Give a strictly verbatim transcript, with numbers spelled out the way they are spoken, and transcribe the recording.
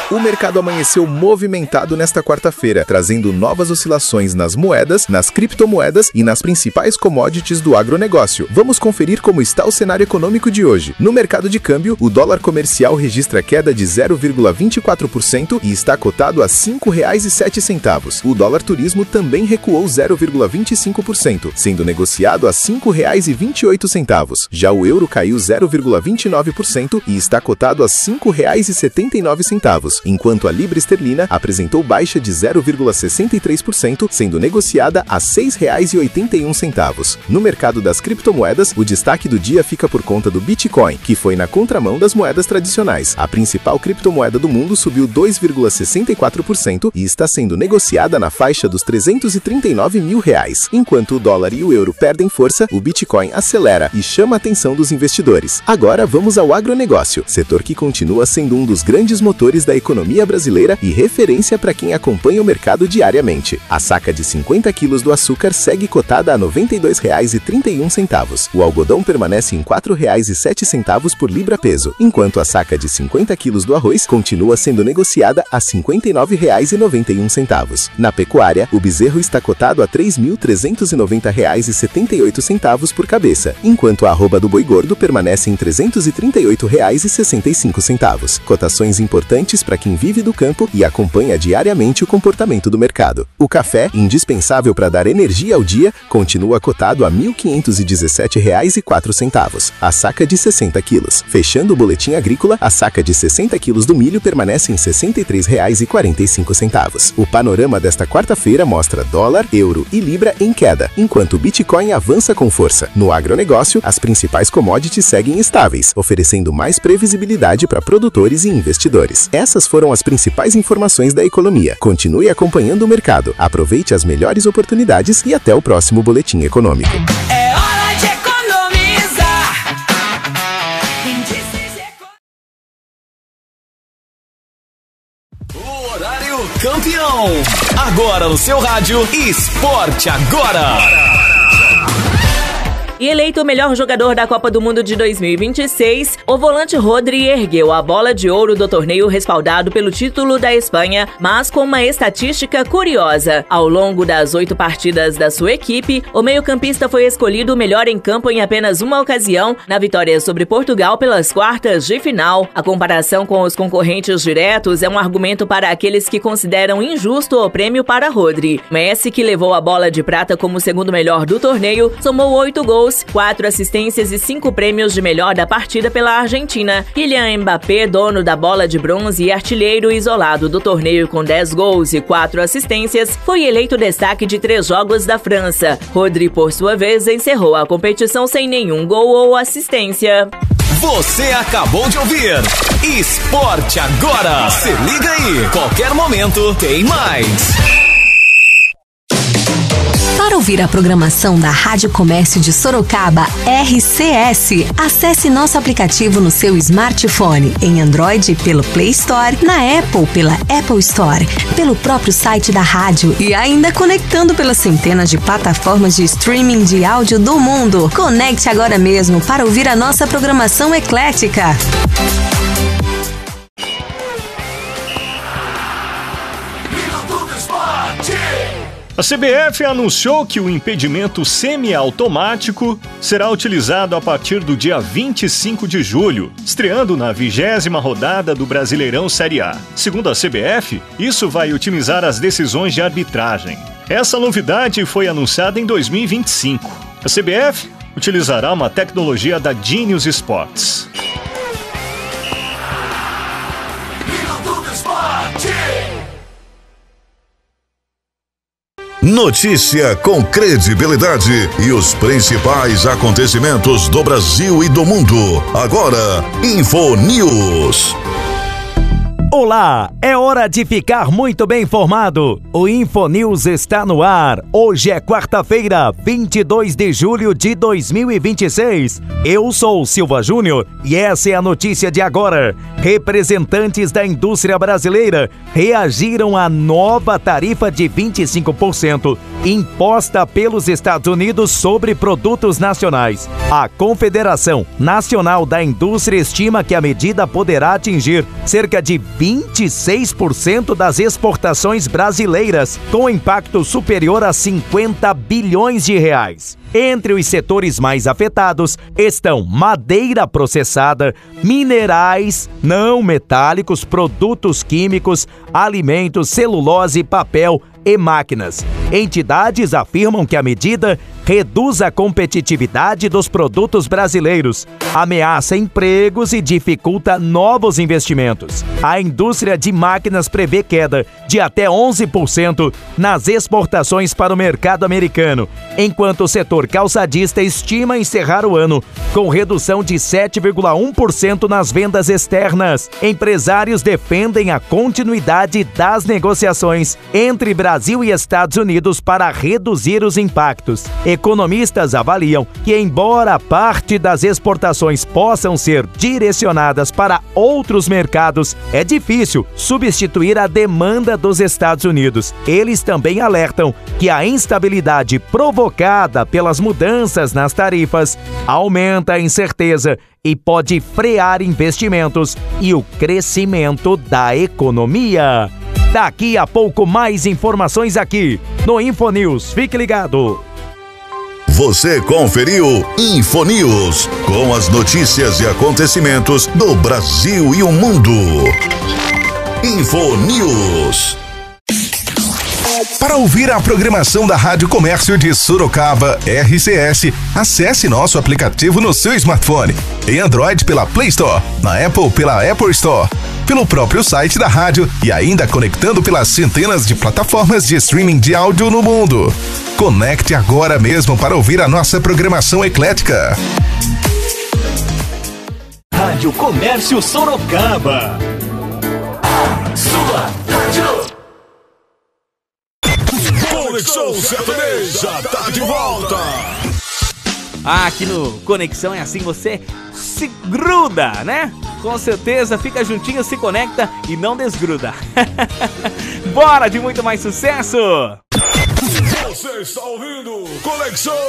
O mercado amanheceu movimentado nesta quarta-feira, trazendo novas oscilações nas moedas, nas criptomoedas e nas principais commodities do agronegócio. Vamos conferir como está o cenário econômico de hoje. No mercado de câmbio, o dólar comercial registra queda de zero vírgula vinte e quatro por cento e está cotado a cinco reais e sete centavos. O dólar turismo também recuou zero vírgula vinte e cinco por cento, sendo negociado a cinco reais e vinte e oito centavos. Já o euro caiu zero vírgula vinte e nove por cento e está cotado a cinco reais e setenta e nove centavos, enquanto a libra esterlina apresentou baixa de zero vírgula sessenta e três por cento, sendo negociada a seis reais e oitenta e um centavos. No mercado das criptomoedas, o destaque do dia fica por conta do Bitcoin, que foi na contramão das moedas tradicionais. A principal criptomoeda do mundo subiu dois vírgula sessenta e quatro por cento e está sendo negociada na faixa dos trezentos e trinta e nove mil reais. Enquanto o dólar e o euro perdem força, o Bitcoin acelera e chama a atenção dos investidores. Agora vamos ao agronegócio, setor que continua sendo um dos grandes motores da economia brasileira e referência para quem acompanha o mercado diariamente. A saca de cinquenta quilos do açúcar segue cotada a noventa e dois reais e trinta e um centavos. O algodão permanece em quatro reais e sete centavos por libra-peso, enquanto a saca de cinquenta quilos do arroz continua sendo negociada a cinquenta e nove reais e noventa e um centavos. Na pecuária, o bezerro está cotado a três mil trezentos e noventa reais e setenta e oito centavos por cabeça, enquanto a arroba do boi gordo permanece em trezentos e trinta e oito reais e sessenta e cinco centavos. Cotações importantes para quem vive do campo e acompanha diariamente o comportamento do mercado. O café, indispensável para dar energia ao dia, continua cotado a mil quinhentos e dezessete reais e quatro centavos, a saca de sessenta quilos. Fechando o boletim agrícola, a saca de sessenta quilos do milho permanece em sessenta e três reais e quarenta e cinco centavos. O panorama desta quarta-feira mostra dólar, euro e libra em queda, enquanto o Bitcoin avança com força. No agronegócio, as principais commodities seguem estáveis, oferecendo mais previsibilidade para produtores e investidores. Essas foram as principais informações da economia. Continue acompanhando o mercado, aproveite as melhores oportunidades e até o próximo Boletim Econômico. É hora de economizar. O horário campeão. Agora no seu rádio, Esporte Agora. E eleito o melhor jogador da Copa do Mundo de dois mil e vinte e seis, o volante Rodri ergueu a bola de ouro do torneio respaldado pelo título da Espanha, mas com uma estatística curiosa. Ao longo das oito partidas da sua equipe, o meio-campista foi escolhido o melhor em campo em apenas uma ocasião, na vitória sobre Portugal pelas quartas de final. A comparação com os concorrentes diretos é um argumento para aqueles que consideram injusto o prêmio para Rodri. Messi, que levou a bola de prata como segundo melhor do torneio, somou oito gols, quatro assistências e cinco prêmios de melhor da partida pela Argentina. Kylian Mbappé, dono da bola de bronze e artilheiro isolado do torneio com dez gols e quatro assistências, foi eleito destaque de três jogos da França. Rodri, por sua vez, encerrou a competição sem nenhum gol ou assistência. Você acabou de ouvir Esporte Agora. Se liga aí, qualquer momento tem mais. Para ouvir a programação da Rádio Comércio de Sorocaba, R C S, acesse nosso aplicativo no seu smartphone, em Android pelo Play Store, na Apple pela Apple Store, pelo próprio site da rádio e ainda conectando pelas centenas de plataformas de streaming de áudio do mundo. Conecte agora mesmo para ouvir a nossa programação eclética. A C B F anunciou que o impedimento semiautomático será utilizado a partir do dia vinte e cinco de julho, estreando na vigésima rodada do Brasileirão Série A. Segundo a C B F, isso vai otimizar as decisões de arbitragem. Essa novidade foi anunciada em dois mil e vinte e cinco. A C B F utilizará uma tecnologia da Genius Sports. Notícia com credibilidade e os principais acontecimentos do Brasil e do mundo. Agora, Info News. Olá, é hora de ficar muito bem informado. O Info News está no ar. Hoje é quarta-feira, vinte e dois de julho de dois mil e vinte e seis. Eu sou Silva Júnior e essa é a notícia de agora. Representantes da indústria brasileira reagiram à nova tarifa de vinte e cinco por cento imposta pelos Estados Unidos sobre produtos nacionais. A Confederação Nacional da Indústria estima que a medida poderá atingir cerca de vinte e seis por cento das exportações brasileiras, com impacto superior a cinquenta bilhões de reais. Entre os setores mais afetados estão madeira processada, minerais não metálicos, produtos químicos, alimentos, celulose, papel e máquinas. Entidades afirmam que a medida reduz a competitividade dos produtos brasileiros, ameaça empregos e dificulta novos investimentos. A indústria de máquinas prevê queda de até onze por cento nas exportações para o mercado americano, enquanto o setor calçadista estima encerrar o ano com redução de sete vírgula um por cento nas vendas externas. Empresários defendem a continuidade das negociações entre Brasil e Estados Unidos para reduzir os impactos. Economistas avaliam que, embora parte das exportações possam ser direcionadas para outros mercados, é difícil substituir a demanda dos Estados Unidos. Eles também alertam que a instabilidade provocada pelas mudanças nas tarifas aumenta a incerteza e pode frear investimentos e o crescimento da economia. Daqui a pouco mais informações aqui no InfoNews. Fique ligado! Você conferiu InfoNews, com as notícias e acontecimentos do Brasil e o mundo. InfoNews. Para ouvir a programação da Rádio Comércio de Sorocaba, R C S, acesse nosso aplicativo no seu smartphone. Em Android pela Play Store, na Apple pela Apple Store, pelo próprio site da rádio e ainda conectando pelas centenas de plataformas de streaming de áudio no mundo. Conecte agora mesmo para ouvir a nossa programação eclética. Rádio Comércio Sorocaba. Sua rádio. Conexão Sertaneja tá de volta. Ah, aqui no Conexão é assim, você se gruda, né? Com certeza, fica juntinho, se conecta e não desgruda. Bora de muito mais sucesso! Você está ouvindo Conexão